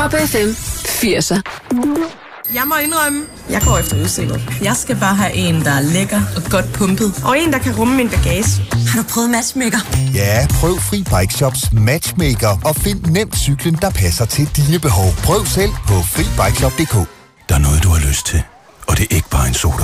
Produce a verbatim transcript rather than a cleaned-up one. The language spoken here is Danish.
Top F M firser. Jeg må indrømme, jeg går efter udseendet. Jeg skal bare have en, der er lækker og godt pumpet. Og en, der kan rumme min bagage. Har du prøvet Matchmaker? Ja, prøv Fri Bike Shops Matchmaker og find nemt cyklen, der passer til dine behov. Prøv selv på fri bike shop punktum d k. Der er noget, du har lyst til, og det er ikke bare en sodavand.